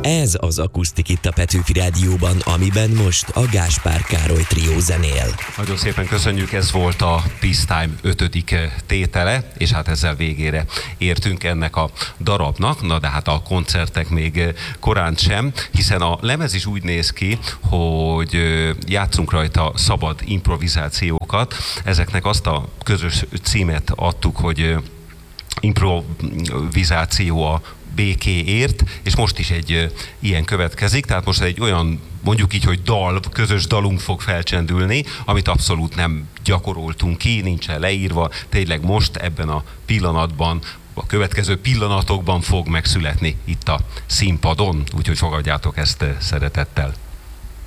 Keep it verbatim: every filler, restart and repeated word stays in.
Ez az Akusztik itt a Petőfi Rádióban, amiben most a Gáspár Károly trió zenél. Nagyon szépen köszönjük, ez volt a Peace Time ötödik tétele, és hát ezzel végére értünk ennek a darabnak, na de hát a koncertek még korán sem, hiszen a lemez is úgy néz ki, hogy játszunk rajta szabad improvizációkat, ezeknek azt a közös címet adtuk, hogy improvizáció a békéért, és most is egy uh, ilyen következik, tehát most egy olyan, mondjuk így, hogy dal, közös dalunk fog felcsendülni, amit abszolút nem gyakoroltunk ki, nincsen leírva, tényleg most ebben a pillanatban, a következő pillanatokban fog megszületni itt a színpadon, úgyhogy fogadjátok ezt szeretettel.